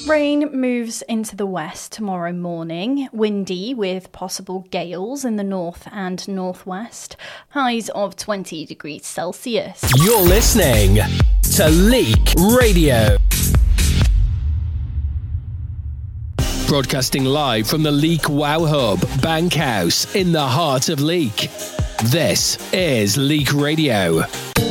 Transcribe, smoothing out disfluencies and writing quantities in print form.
Rain moves into the west tomorrow morning, windy with possible gales in the north and northwest, highs of 20 degrees Celsius. You're listening to Leek Radio. Broadcasting live from the Leek Wow Hub, Bankhouse, in the heart of Leek. This is Leek Radio.